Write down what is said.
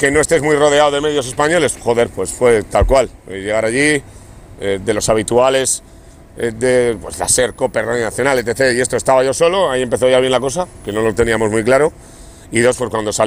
que no estés muy rodeado de medios españoles, joder, pues fue tal cual. Llegar allí, de los habituales, de pues, la SER, COPE, Radio Nacional, etc. Y esto estaba yo solo, ahí empezó ya bien la cosa, que no lo teníamos muy claro. Y dos, pues cuando salí